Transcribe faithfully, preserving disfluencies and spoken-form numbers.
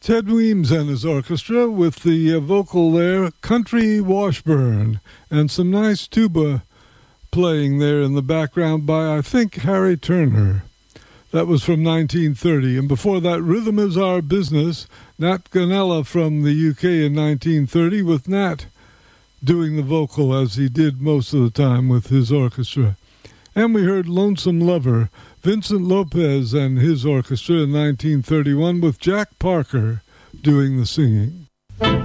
Ted Weems and his orchestra with the uh, vocal there, Country Washburn, and some nice tuba playing there in the background by, I think, Harry Turner. That was from nineteen thirty. And before that, Rhythm Is Our Business, Nat Gonella from the U K in nineteen thirty, with Nat doing the vocal as he did most of the time with his orchestra. And we heard Lonesome Lover, Vincent Lopez and his orchestra in nineteen thirty-one with Jack Parker doing the singing.